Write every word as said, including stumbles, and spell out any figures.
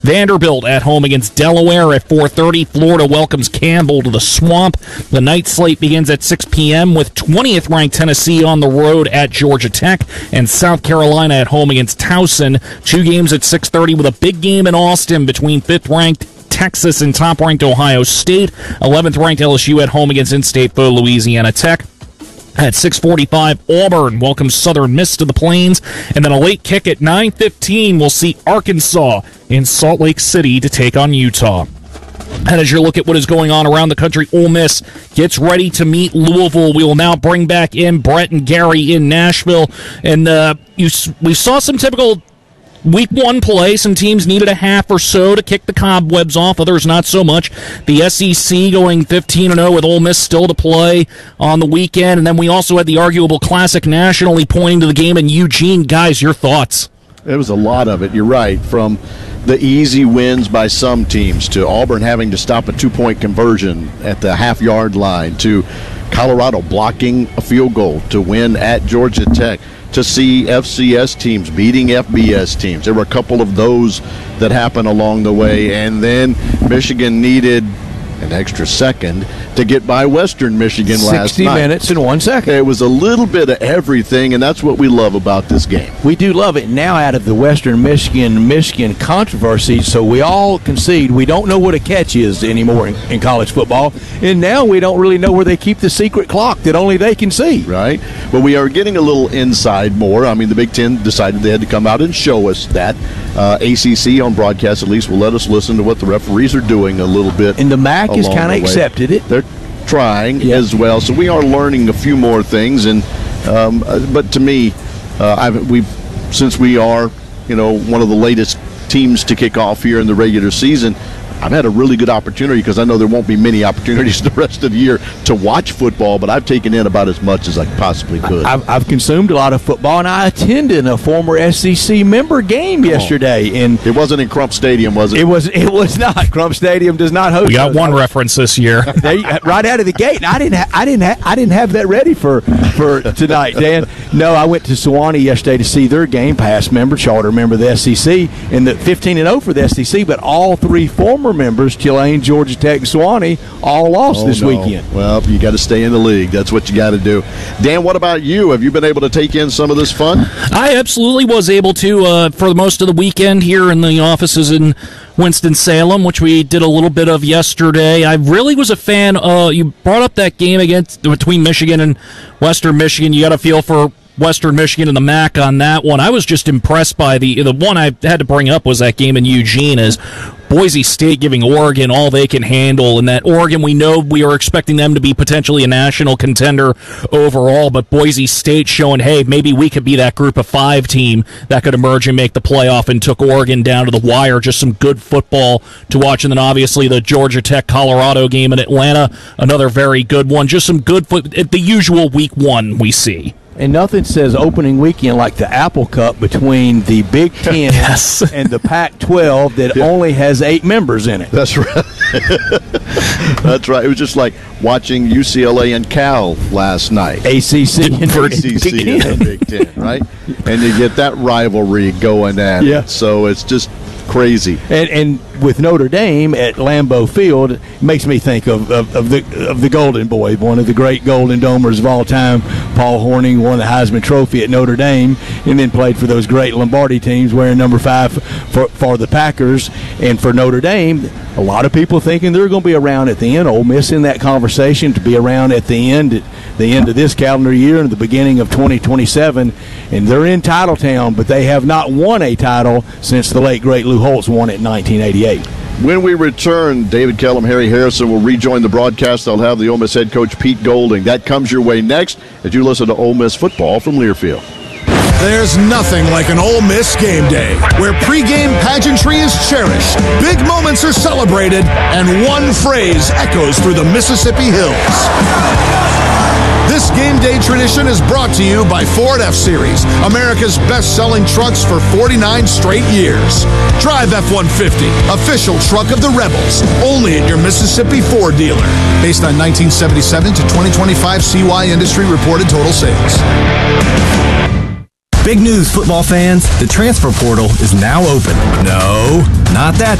Vanderbilt at home against Delaware at four thirty. Florida welcomes Campbell to the Swamp. The night slate begins at six p.m. with twentieth-ranked Tennessee on the road at Georgia Tech, and South Carolina at home against Towson. Two games at six thirty with a big game in Austin between fifth-ranked Texas and top-ranked Ohio State. eleventh-ranked L S U at home against in-state foe Louisiana Tech. At six forty-five, Auburn welcomes Southern Miss to the Plains. And then a late kick at nine fifteen, we'll see Arkansas in Salt Lake City to take on Utah. And as you look at what is going on around the country, Ole Miss gets ready to meet Louisville. We will now bring back in Brett and Gary in Nashville. And uh, you, we saw some typical Week one play. Some teams needed a half or so to kick the cobwebs off, others not so much. The S E C going fifteen and oh with Ole Miss still to play on the weekend. And then we also had the arguable Classic nationally, pointing to the game in Eugene. Guys, your thoughts? There was a lot of it, you're right, from the easy wins by some teams to Auburn having to stop a two-point conversion at the half-yard line to Colorado blocking a field goal to win at Georgia Tech, to see F C S teams beating F B S teams. There were a couple of those that happened along the way, and then Michigan needed an extra second to get by Western Michigan last night. sixty minutes in one second. It was a little bit of everything, and that's what we love about this game. We do love it. Now out of the Western Michigan Michigan controversy, so we all concede we don't know what a catch is anymore in, in college football, and now we don't really know where they keep the secret clock that only they can see. Right. But we are getting a little inside more. I mean, the Big Ten decided they had to come out and show us that. Uh, A C C on broadcast at least will let us listen to what the referees are doing a little bit. And the M A C has kind of accepted it. They're trying yep. as well. So we are learning a few more things. And um, but to me, uh, I've, we since we are, you know, one of the latest teams to kick off here in the regular season, I've had a really good opportunity, because I know there won't be many opportunities the rest of the year to watch football, but I've taken in about as much as I possibly could. I've, I've consumed a lot of football, and I attended a former S E C member game Come yesterday. On. And it wasn't in Crump Stadium, was it? It was. It was not. Crump Stadium does not host. We got one reference this year, they, right out of the gate. And I didn't. Ha- I didn't. Ha- I didn't have that ready for for tonight, Dan. No, I went to Sewanee yesterday to see their Game Pass member, charter member of the S E C, and the fifteen and oh for the S E C. But all three former members, Tulane, Georgia Tech, and Sewanee, all lost oh, this no. weekend. Well, you got to stay in the league. That's what you got to do. Dan, what about you? Have you been able to take in some of this fun? I absolutely was able to uh, for most of the weekend here in the offices in Winston-Salem, which we did a little bit of yesterday. I really was a fan. Uh, you brought up that game against between Michigan and Western Michigan. You got a feel for Western Michigan and the M A C on that one. I was just impressed by the the one I had to bring up was that game in Eugene, as Boise State giving Oregon all they can handle, and that Oregon, we know we are expecting them to be potentially a national contender overall, but Boise State showing, hey, maybe we could be that group of five team that could emerge and make the playoff, and took Oregon down to the wire. Just some good football to watch. And then obviously the Georgia Tech Colorado game in Atlanta, another very good one. Just some good foot, the usual week one we see. And nothing says opening weekend like the Apple Cup between the Big Ten yes. and the Pac twelve that yeah. only has eight members in it. That's right. That's right. It was just like watching U C L A and Cal last night. A C C and A C C and the Big Ten, right? And you get that rivalry going at yeah. it. So it's just crazy. And and with Notre Dame at Lambeau Field, it makes me think of, of, of the of the Golden Boy, one of the great Golden Domers of all time. Paul Hornung won the Heisman Trophy at Notre Dame, and then played for those great Lombardi teams, wearing number five for, for the Packers. And for Notre Dame, a lot of people thinking they're going to be around at the end. Ole Miss in that conversation to be around at the end, at the end of this calendar year and the beginning of twenty twenty-seven. And they're in Titletown, but they have not won a title since the late, great Lou Holtz won it in nineteen eighty-eight. When we return, David Kellum, Harry Harrison will rejoin the broadcast. They'll have the Ole Miss head coach Pete Golding. That comes your way next as you listen to Ole Miss football from Learfield. There's nothing like an Ole Miss game day, where pregame pageantry is cherished, big moments are celebrated, and one phrase echoes through the Mississippi hills. This game day tradition is brought to you by Ford F-Series, America's best-selling trucks for forty-nine straight years. Drive F one fifty, official truck of the Rebels, only at your Mississippi Ford dealer. Based on nineteen seventy-seven to twenty twenty-five C Y Industry reported total sales. Big news, football fans. The transfer portal is now open. No, not that